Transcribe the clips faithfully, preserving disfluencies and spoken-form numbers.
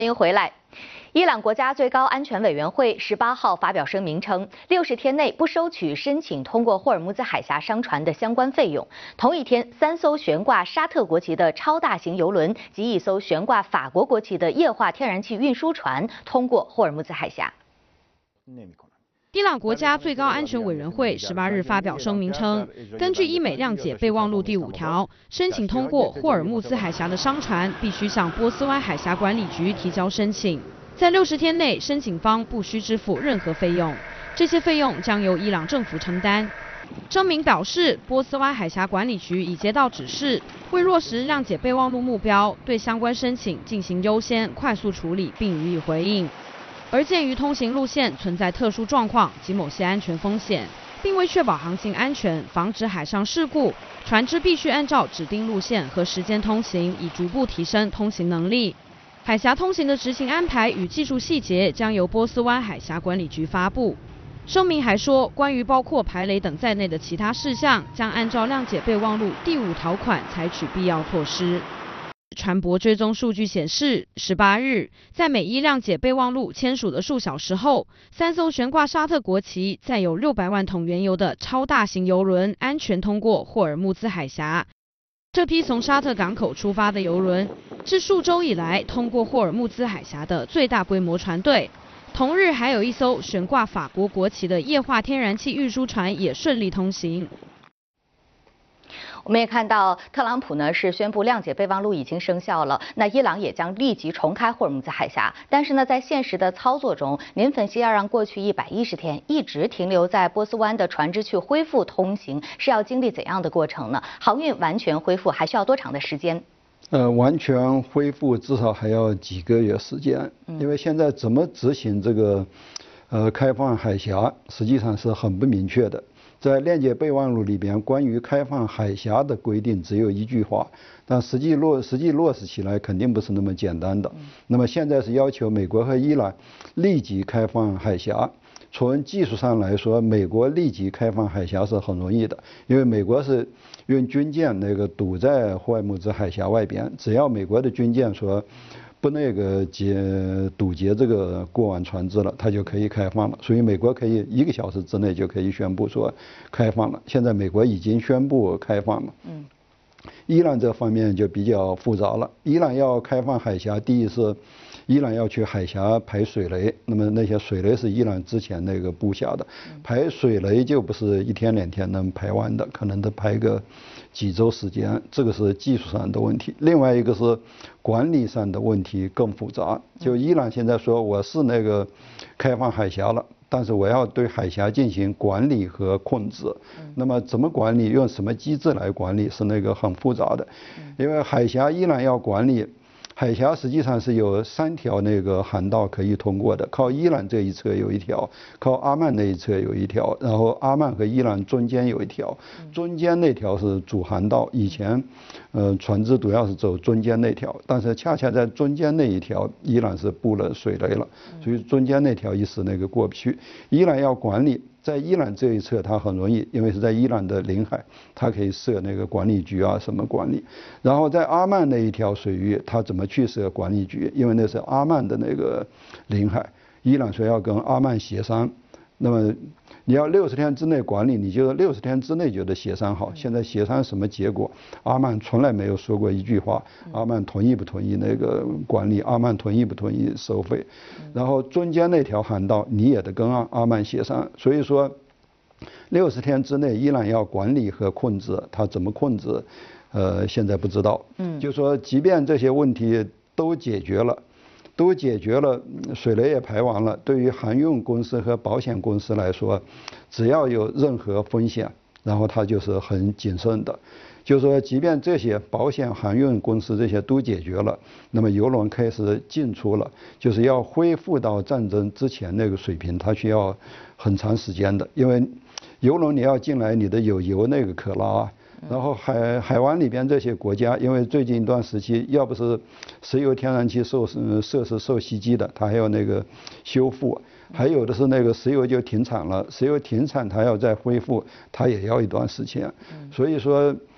欢迎回来。伊朗国家最高安全委员会十八号发表声明称，六十天内不收取申请通过霍尔木兹海峡商船的相关费用。同一天，三艘悬挂沙特国旗的超大型油轮及一艘悬挂法国国旗的液化天然气运输船通过霍尔木兹海峡。 伊朗国家最高安全委员会十八日发表声明称，根据伊美谅解备忘录第五条，申请通过霍尔木兹海峡的商船必须向波斯湾海峡管理局提交申请，在六十天内，申请方不需支付任何费用，这些费用将由伊朗政府承担。声明表示，波斯湾海峡管理局已接到指示，为落实谅解备忘录目标，对相关申请进行优先、快速处理，并予以回应。 而鉴于通行路线存在特殊状况及某些安全风险，并为确保航行安全、防止海上事故，船只必须按照指定路线和时间通行，以逐步提升通行能力。海峡通行的执行安排与技术细节将由波斯湾海峡管理局发布。声明还说，关于包括排雷等在内的其他事项，将按照谅解备忘录第五条款采取必要措施。 船舶追踪数据显示，十八日，在美伊谅解备忘录签署的数小时后，三艘悬挂沙特国旗、载有六百万桶原油的超大型油轮安全通过霍尔木兹海峡。这批从沙特港口出发的油轮是数周以来通过霍尔木兹海峡的最大规模船队。同日，还有一艘悬挂法国国旗的液化天然气运输船也顺利通行。 我们也看到，特朗普呢是宣布谅解备忘录已经生效了，那伊朗也将立即重开霍尔木兹海峡。但是呢，在现实的操作中，您分析要让过去一百一十天一直停留在波斯湾的船只去恢复通行，是要经历怎样的过程呢？航运完全恢复还需要多长的时间？ 呃，完全恢复至少还要几个月时间，因为现在怎么执行这个，呃，开放海峡，实际上是很不明确的。 在谅解备忘录里边，关于开放海峡的规定只有一句话，但实际落实际落实起来肯定不是那么简单的。那么现在是要求美国和伊朗立即开放海峡。从技术上来说，美国立即开放海峡是很容易的，因为美国是用军舰那个堵在霍尔木兹海峡外边，只要美国的军舰说 不那个截堵截这个过往船只了，它就可以开放了。所以美国可以一个小时之内就可以宣布说开放了。现在美国已经宣布开放了。嗯，伊朗这方面就比较复杂了。伊朗要开放海峡，第一是伊朗要去海峡排水雷，那么那些水雷是伊朗之前那个布下的，排水雷就不是一天两天能排完的，可能得排个 几周时间，这个是技术上的问题。另外一个是管理上的问题更复杂。就伊朗现在说我是那个开放海峡了，但是我要对海峡进行管理和控制。那么怎么管理，用什么机制来管理，是那个很复杂的。因为海峡伊朗要管理。 海峡实际上是有三条那个航道可以通过的，靠伊朗这一侧有一条，靠阿曼那一侧有一条，然后阿曼和伊朗中间有一条，中间那条是主航道。以前，呃，船只主要是走中间那条，但是恰恰在中间那一条，伊朗是布了水雷了，所以中间那条一时那个过不去。伊朗要管理。 在伊朗这一侧，它很容易，因为是在伊朗的领海，它可以设那个管理局啊，什么管理。然后在阿曼那一条水域，它怎么去设管理局？因为那是阿曼的那个领海，伊朗说要跟阿曼协商。那么你要六十天之内管理，你就六十天之内就得协商好。现在协商什么结果？阿曼从来没有说过一句话。阿曼同意不同意那个管理？阿曼同意不同意收费？然后中间那条航道你也得跟阿阿曼协商。所以说，六十天之内伊朗要管理和控制，它怎么控制？呃，现在不知道。嗯，就说即便这些问题都解决了。 都解决了，水雷也排完了。对于航运公司和保险公司来说，只要有任何风险，然后它就是很谨慎的。就是说，即便这些保险、航运公司这些都解决了，那么油轮开始进出了，就是要恢复到战争之前那个水平，它需要很长时间的。因为油轮你要进来，你的有油那个可拉。 然后海海湾里边这些国家，因为最近一段时期，要不是石油天然气受设施受袭击的，它还要那个修复；还有的是那个石油就停产了，石油停产它要再恢复，它也要一段时间。所以说，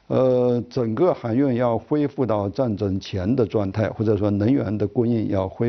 呃，整个海运要恢复到战争前的状态，或者说能源的供应要恢。